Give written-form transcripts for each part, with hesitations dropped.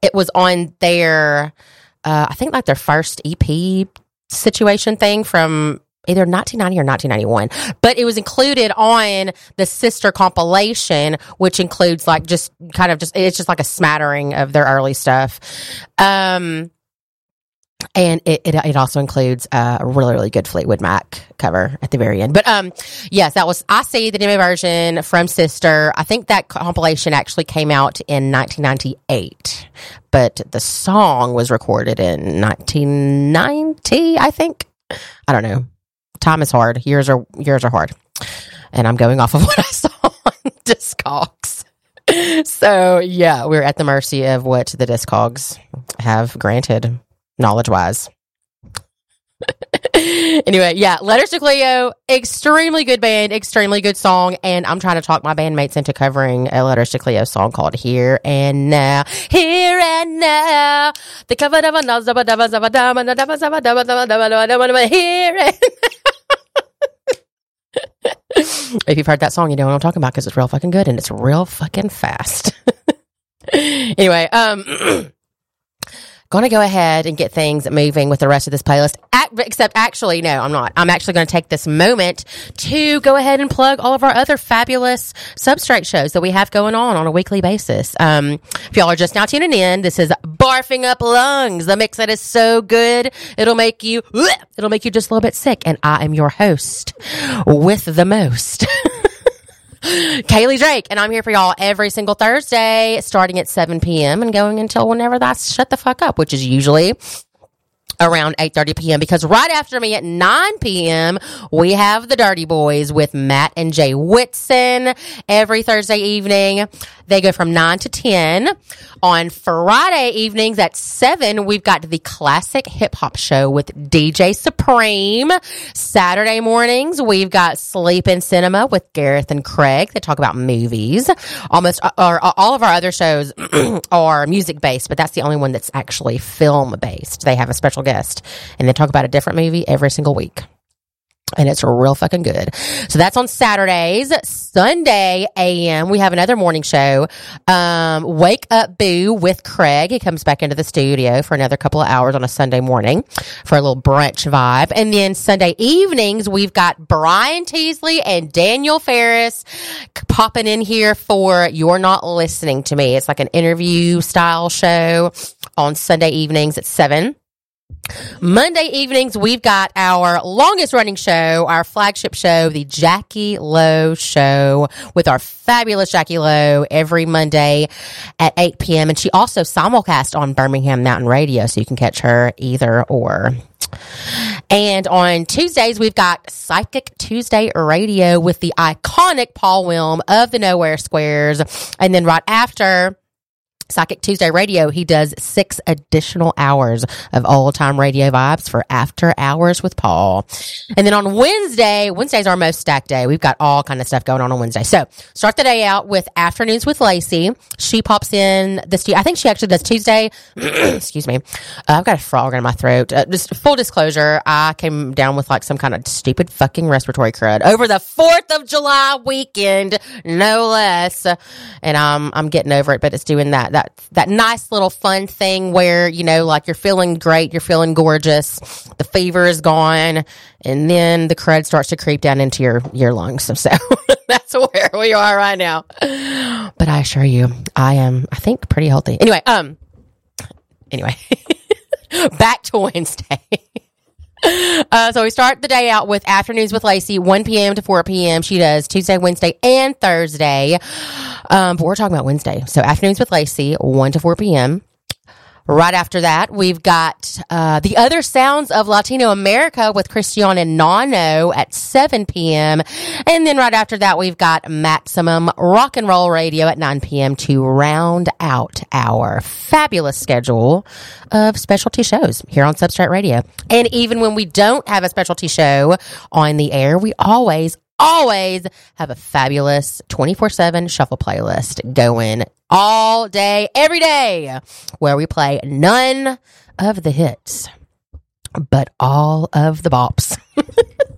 it was on their, I think like their first EP situation thing from either 1990 or 1991, but it was included on the Sister compilation, which includes like just kind of it's just like a smattering of their early stuff. And it also includes a really, really good Fleetwood Mac cover at the very end. But yes, that was I See, the demo version from Sister. I think that compilation actually came out in 1998, but the song was recorded in 1990, I think. I don't know. Time is hard. Years are hard. And I'm going off of what I saw on Discogs. So, yeah, we're at the mercy of what the Discogs have granted. Knowledge-wise. Anyway, yeah, Letters to Cleo, extremely good band, extremely good song, and I'm trying to talk my bandmates into covering a Letters to Cleo song called Here and Now. Here and Now. The cover of Here and If you've heard that song, you know what I'm talking about because it's real fucking good and it's real fucking fast. Anyway, going to go ahead and get things moving with the rest of this playlist. Except, actually, no, I'm not. I'm actually going to take this moment to go ahead and plug all of our other fabulous Substrate shows that we have going on a weekly basis. If y'all are just now tuning in, this is Barfing Up Lungs, the mix that is so good, it'll make you just a little bit sick. And I am your host with the most. Kaylee Drake, and I'm here for y'all every single Thursday, starting at 7 p.m. and going until whenever that's shut the fuck up, which is usually around 8:30 p.m. because right after me at 9 p.m. we have the Dirty Boys with Matt and Jay Whitson every Thursday evening. They go from 9 to 10. On Friday evenings at 7, we've got the Classic Hip Hop Show with DJ Supreme. Saturday mornings, we've got Sleep in Cinema with Gareth and Craig. They talk about movies. All of our other shows are music-based, but that's the only one that's actually film-based. They have a special guest, and they talk about a different movie every single week. And it's real fucking good. So that's on Saturdays. Sunday AM, we have another morning show. Wake Up Boo with Craig. He comes back into the studio for another couple of hours on a Sunday morning for a little brunch vibe. And then Sunday evenings, we've got Brian Teasley and Daniel Ferris popping in here for You're Not Listening to Me. It's like an interview style show on Sunday evenings at 7. Monday evenings, we've got our longest running show, our flagship show, the Jackie Lowe Show, with our fabulous Jackie Lowe every Monday at 8 p.m. And she also simulcast on Birmingham Mountain Radio, so you can catch her either or. And on Tuesdays, we've got Psychic Tuesday Radio with the iconic Paul Wilm of the Nowhere Squares. And then right after Psychic Tuesday Radio, he does 6 additional hours of old-time radio vibes for After Hours with Paul. And then on Wednesday's our most stacked day. We've got all kind of stuff going on Wednesday. So start the day out with Afternoons with Lacey. She pops in I think she actually does Tuesday. Excuse me. I've got a frog in my throat. Just full disclosure, I came down with like some kind of stupid fucking respiratory crud over the 4th of July weekend, no less. And I'm getting over it, but it's doing that nice little fun thing where, you know, like you're feeling great, you're feeling gorgeous, the fever is gone, and then the crud starts to creep down into your lungs. So that's where we are right now. But I assure you, I think, pretty healthy. Anyway, back to Wednesday. So we start the day out with Afternoons with Lacey, 1 p.m. to 4 p.m. She does Tuesday, Wednesday, and Thursday. But we're talking about Wednesday. So Afternoons with Lacey, 1 to 4 p.m. Right after that, we've got The Other Sounds of Latino America with Christian and Nano at 7 p.m. And then right after that, we've got Maximum Rock and Roll Radio at 9 p.m. to round out our fabulous schedule of specialty shows here on Substrate Radio. And even when we don't have a specialty show on the air, we always have a fabulous 24/7 shuffle playlist going all day, every day, where we play none of the hits, but all of the bops.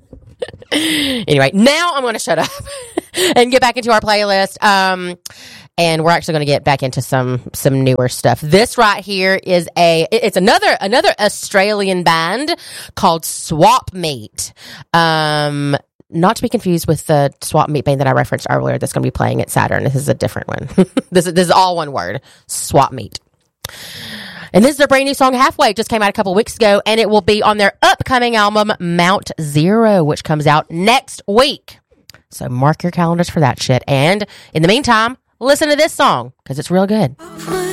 Anyway, now I'm going to shut up and get back into our playlist. and we're actually going to get back into some newer stuff. This right here is it's another Australian band called Swap Meet. Not to be confused with the Swap Meet band that I referenced earlier that's going to be playing at Saturn. This is a different one. This is all one word. Swap Meet. And this is their brand new song, Halfway. It just came out a couple weeks ago, and it will be on their upcoming album, Mount Zero, which comes out next week. So mark your calendars for that shit. And in the meantime, listen to this song, because it's real good.